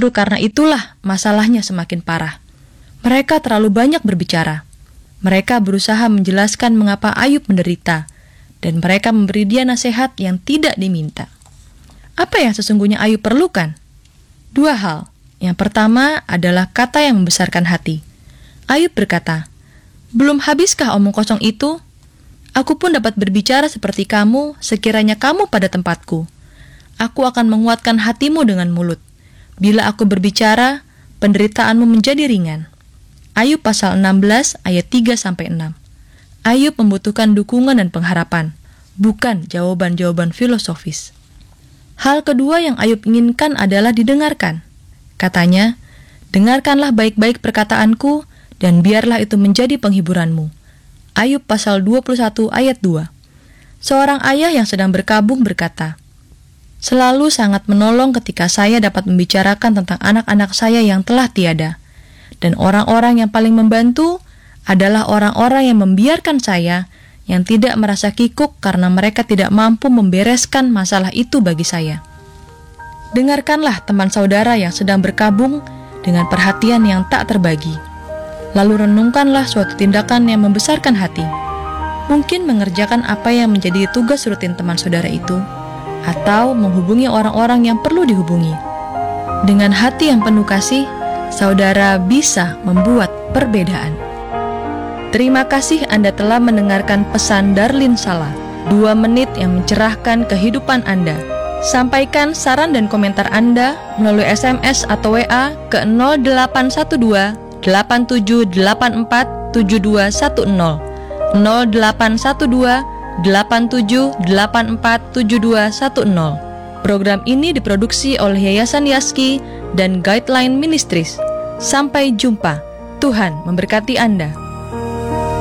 justru karena itulah masalahnya semakin parah. Mereka terlalu banyak berbicara. Mereka berusaha menjelaskan mengapa Ayub menderita, dan mereka memberi dia nasihat yang tidak diminta. Apa yang sesungguhnya Ayub perlukan? 2 hal. Yang pertama adalah kata yang membesarkan hati. Ayub berkata, "Belum habiskah omong kosong itu? Aku pun dapat berbicara seperti kamu sekiranya kamu pada tempatku. Aku akan menguatkan hatimu dengan mulut. Bila aku berbicara, penderitaanmu menjadi ringan." Ayub pasal 16 ayat 3-6. Ayub membutuhkan dukungan dan pengharapan, bukan jawaban-jawaban filosofis. Hal kedua yang Ayub inginkan adalah didengarkan. Katanya, "Dengarkanlah baik-baik perkataanku, dan biarlah itu menjadi penghiburanmu." Ayub pasal 21 ayat 2. Seorang ayah yang sedang berkabung berkata, "Selalu sangat menolong ketika saya dapat membicarakan tentang anak-anak saya yang telah tiada. Dan orang-orang yang paling membantu adalah orang-orang yang membiarkan saya yang tidak merasa kikuk karena mereka tidak mampu membereskan masalah itu bagi saya." Dengarkanlah teman saudara yang sedang berkabung dengan perhatian yang tak terbagi. Lalu renungkanlah suatu tindakan yang membesarkan hati. Mungkin mengerjakan apa yang menjadi tugas rutin teman saudara itu, atau menghubungi orang-orang yang perlu dihubungi. Dengan hati yang penuh kasih, saudara bisa membuat perbedaan. Terima kasih Anda telah mendengarkan pesan Darlin Sala, 2 menit yang mencerahkan kehidupan Anda. Sampaikan saran dan komentar Anda melalui SMS atau WA ke 0812 8784 7210, 0812 8784 7210. Program ini diproduksi oleh Yayasan Yaski dan Guideline Ministries. Sampai jumpa. Tuhan memberkati Anda.